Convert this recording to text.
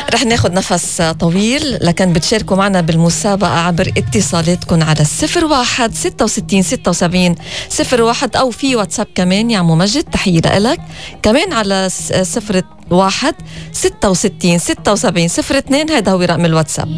رح ناخد نفس طويل، لكن بتشاركوا معنا بالمسابقة عبر اتصالاتكم على 01-66-76-01 أو في واتساب كمان يا عمو مجد. تحية لك كمان على 01-66-76-02. هذا هو رقم الواتساب.